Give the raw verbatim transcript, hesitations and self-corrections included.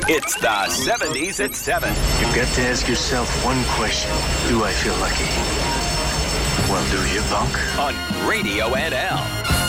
It's the seventies at seven. You've got to ask yourself one question. Do I feel lucky? Well, do you, punk? On Radio N L.